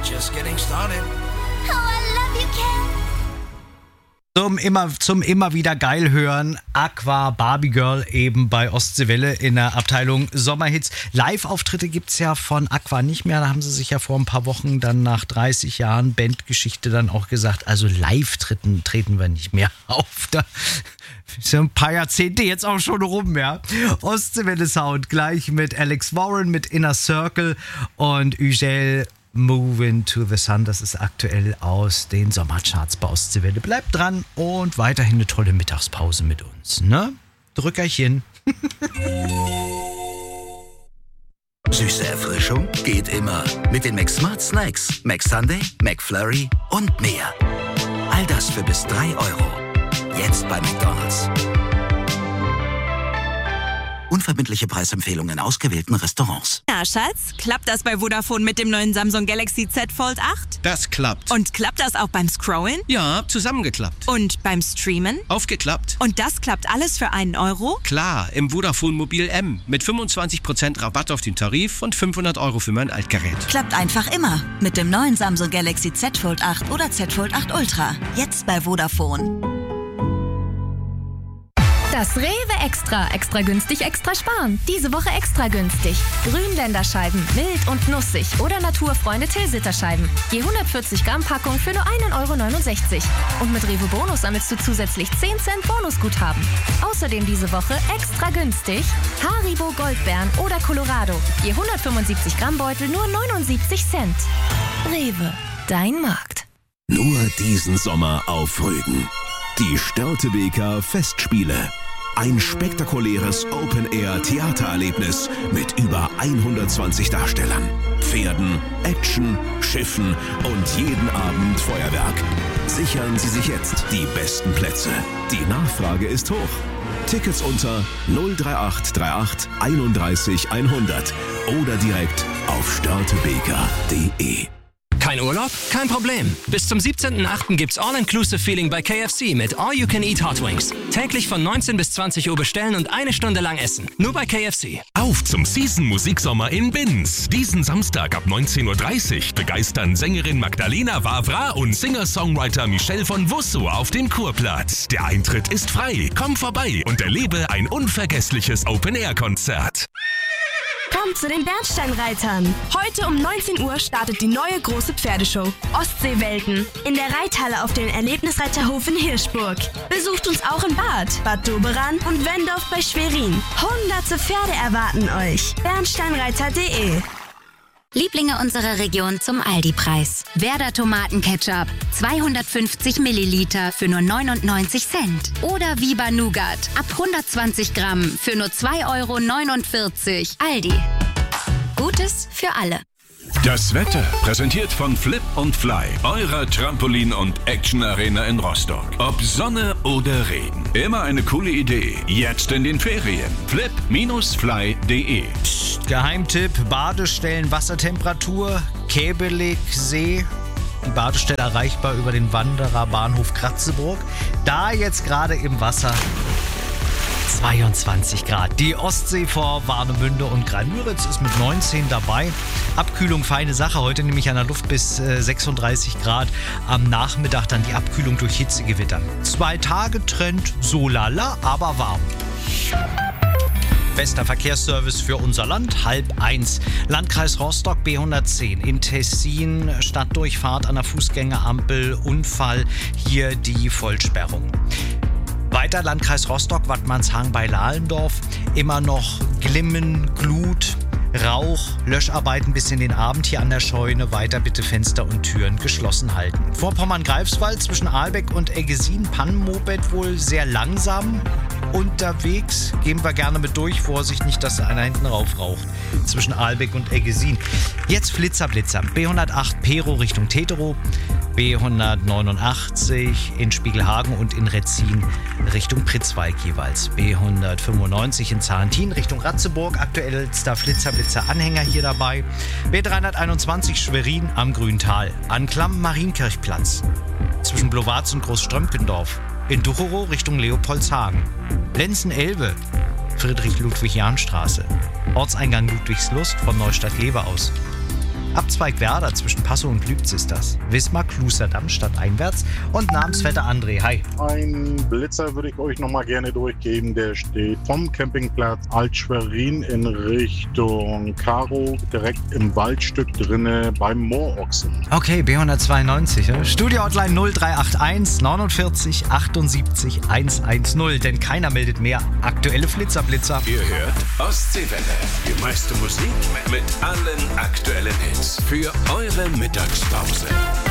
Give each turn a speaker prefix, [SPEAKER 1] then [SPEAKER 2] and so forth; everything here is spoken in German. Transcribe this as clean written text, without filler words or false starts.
[SPEAKER 1] just getting started.
[SPEAKER 2] Oh, I love you, Ken.
[SPEAKER 3] Zum immer wieder geil hören, Aqua, Barbie Girl eben bei Ostseewelle in der Abteilung Sommerhits. Live-Auftritte gibt's ja von Aqua nicht mehr. Da haben sie sich ja vor ein paar Wochen dann nach 30 Jahren Bandgeschichte dann auch gesagt, also live treten wir nicht mehr auf. Da ist ja ein paar Jahrzehnte jetzt auch schon rum, ja. Ostseewelle Sound gleich mit Alex Warren, mit Inner Circle und Ugel Moving to the Sun, das ist aktuell aus den Sommercharts bei Ostseewelle. Bleibt dran und weiterhin eine tolle Mittagspause mit uns, ne? Drückerchen.
[SPEAKER 1] Süße Erfrischung geht immer. Mit den McSmart Snacks, McSunday, McFlurry und mehr. All das für bis 3 €. Jetzt bei McDonald's. Unverbindliche Preisempfehlungen in ausgewählten Restaurants.
[SPEAKER 4] Na, Schatz, klappt das bei Vodafone mit dem neuen Samsung Galaxy Z Fold 8?
[SPEAKER 5] Das klappt.
[SPEAKER 4] Und klappt das auch beim Scrollen?
[SPEAKER 5] Ja, zusammengeklappt.
[SPEAKER 4] Und beim Streamen?
[SPEAKER 5] Aufgeklappt.
[SPEAKER 4] Und das klappt alles für 1 €?
[SPEAKER 5] Klar, im Vodafone Mobil M. Mit 25% Rabatt auf den Tarif und 500 € für mein Altgerät.
[SPEAKER 6] Klappt einfach immer. Mit dem neuen Samsung Galaxy Z Fold 8 oder Z Fold 8 Ultra. Jetzt bei Vodafone.
[SPEAKER 7] Das Rewe Extra. Extra günstig, extra sparen. Diese Woche extra günstig. Grünländerscheiben, mild und nussig. Oder Naturfreunde Tilsiterscheiben. Je 140 Gramm Packung für nur 1,69 €. Und mit Rewe Bonus sammelst du zusätzlich 10 Cent Bonusguthaben. Außerdem diese Woche extra günstig Haribo Goldbeeren oder Colorado. Je 175 Gramm Beutel nur 79 Cent. Rewe, dein Markt.
[SPEAKER 8] Nur diesen Sommer auf Rügen. Die Störtebeker Festspiele. Ein spektakuläres Open-Air-Theatererlebnis mit über 120 Darstellern, Pferden, Action, Schiffen und jeden Abend Feuerwerk. Sichern Sie sich jetzt die besten Plätze. Die Nachfrage ist hoch. Tickets unter 03838 31 100 oder direkt auf störtebeker.de.
[SPEAKER 9] Kein Urlaub? Kein Problem. Bis zum 17.08. gibt's All-Inclusive-Feeling bei KFC mit All-You-Can-Eat Hot Wings. Täglich von 19 bis 20 Uhr bestellen und 1 Stunde lang essen. Nur bei KFC.
[SPEAKER 10] Auf zum Season-Musiksommer in Binz. Diesen Samstag ab 19:30 Uhr begeistern Sängerin Magdalena Wawra und Singer-Songwriter Michel von Wusso auf dem Kurplatz. Der Eintritt ist frei. Komm vorbei und erlebe ein unvergessliches Open-Air-Konzert.
[SPEAKER 11] Kommt zu den Bernsteinreitern. Heute um 19 Uhr startet die neue große Pferdeshow Ostseewelten in der Reithalle auf dem Erlebnisreiterhof in Hirschburg. Besucht uns auch in Bad Doberan und Wendorf bei Schwerin. Hunderte Pferde erwarten euch. Bernsteinreiter.de.
[SPEAKER 2] Lieblinge unserer Region zum Aldi-Preis. Werder Tomatenketchup, 250 Milliliter für nur 99 Cent. Oder Viva Nougat, ab 120 Gramm für nur 2,49 €. Aldi. Gutes für alle.
[SPEAKER 12] Das Wetter präsentiert von Flip und Fly, eurer Trampolin- und Action-Arena in Rostock. Ob Sonne oder Regen, immer eine coole Idee. Jetzt in den Ferien. flip-fly.de.
[SPEAKER 3] Geheimtipp, Badestellen, Wassertemperatur, Käbeligsee. Die Badestelle erreichbar über den Wandererbahnhof Kratzeburg. Da jetzt gerade im Wasser 22 Grad. Die Ostsee vor Warnemünde und Graal-Müritz ist mit 19 dabei. Abkühlung, feine Sache. Heute nämlich an der Luft bis 36 Grad. Am Nachmittag dann die Abkühlung durch Hitzegewitter. 2 Tage Trend, so lala, aber warm. Bester Verkehrsservice für unser Land, 12:30. Landkreis Rostock, B110. In Tessin, Stadtdurchfahrt an der Fußgängerampel, Unfall, hier die Vollsperrung. Weiter Landkreis Rostock, Wattmannshang bei Lahlendorf. Immer noch Glimmen, Glut, Rauch, Löscharbeiten bis in den Abend hier an der Scheune. Weiter bitte Fenster und Türen geschlossen halten. Vorpommern-Greifswald zwischen Ahlbeck und Eggesin. Pannenmoped wohl sehr langsam unterwegs. Gehen wir gerne mit durch. Vorsicht, nicht, dass da einer hinten rauf raucht. Zwischen Ahlbeck und Eggesin. Jetzt Flitzer. B108 Pero Richtung Teterow. B189 in Spiegelhagen und in Retzin Richtung Pritzwalk jeweils. B195 in Zarentin Richtung Ratzeburg. Aktuell ist da Flitzer Anhänger hier dabei. B321 Schwerin am Grüntal. Anklam Marienkirchplatz. Zwischen Blowatz und Großströmpendorf. In Ducherow Richtung Leopoldshagen. Lenzen-Elbe, Friedrich-Ludwig-Jahn-Straße. Ortseingang Ludwigslust von Neustadt-Lever aus. Abzweig Werder zwischen Passow und Lübz ist das. Wismar, Klusterdam stadteinwärts und Namensvetter André. Hi.
[SPEAKER 13] Ein Blitzer würde ich euch nochmal gerne durchgeben. Der steht vom Campingplatz Alt-Schwerin in Richtung Karo, direkt im Waldstück drinne beim Moorochsen.
[SPEAKER 3] Okay, B192. Ja? Studio-Hotline 0381 49 78 110. Denn keiner meldet mehr aktuelle Flitzer-Blitzer.
[SPEAKER 12] Ihr hört Ostseewelle. Die meiste Musik mit allen aktuellen Hits für eure Mittagspause.